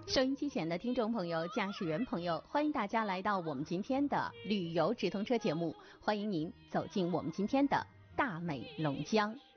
收音机前的听众朋友、驾驶员朋友，欢迎大家来到我们今天的旅游直通车节目，欢迎您走进我们今天的大美龙江。